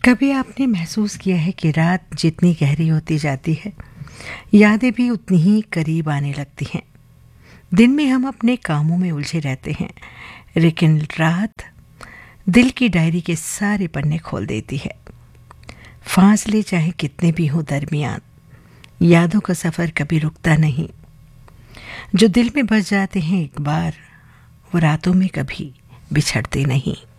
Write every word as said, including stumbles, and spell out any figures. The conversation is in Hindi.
कभी आपने महसूस किया है कि रात जितनी गहरी होती जाती है, यादें भी उतनी ही करीब आने लगती हैं। दिन में हम अपने कामों में उलझे रहते हैं, लेकिन रात दिल की डायरी के सारे पन्ने खोल देती है। फासले चाहे कितने भी हों दरमियान, यादों का सफ़र कभी रुकता नहीं। जो दिल में बस जाते हैं एक बार, वो रातों में कभी बिछड़ते नहीं।